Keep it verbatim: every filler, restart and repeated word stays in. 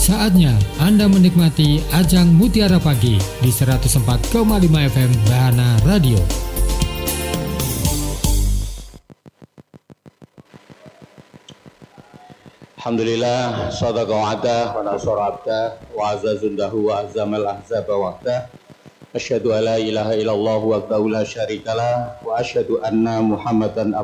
Saatnya Anda menikmati Ajang Mutiara Pagi di seratus empat koma lima F M Bahana Radio. Alhamdulillah, sadaqa wa'adah, wa nasara abdah, wa azazundahu wa azamal ahzaba wa'adah. Asyhadu an la ilaha illallah wa la syarikalah, wa asyhadu anna Muhammadan